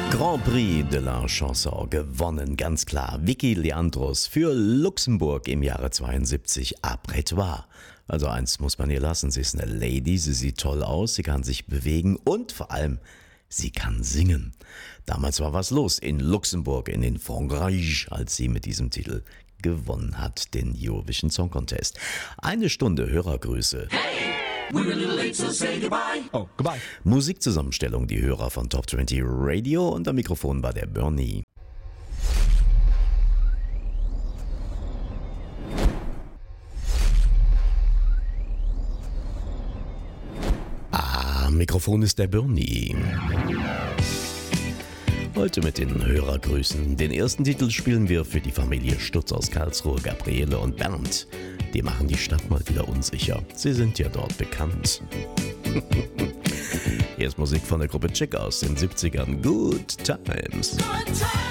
Grand Prix de la Chanson gewonnen, ganz klar. Vicky Leandros für Luxemburg im Jahre 72, Apretoire. Also eins muss man ihr lassen, sie ist eine Lady, sie sieht toll aus, sie kann sich bewegen und vor allem, sie kann singen. Damals war was los in Luxemburg, in den Frankreich, als sie mit diesem Titel gewonnen hat, den Eurovision Song Contest. 1 Stunde Hörergrüße. We're a little late, so say goodbye. Oh, goodbye. Musikzusammenstellung, die Hörer von Top 20 Radio und am Mikrofon war der Bernie. Am Mikrofon ist der Bernie. Heute mit den Hörergrüßen. Den ersten Titel spielen wir für die Familie Stutz aus Karlsruhe, Gabriele und Bernd. Die machen die Stadt mal wieder unsicher. Sie sind ja dort bekannt. Hier ist Musik von der Gruppe Chick aus den 70ern. Good Times.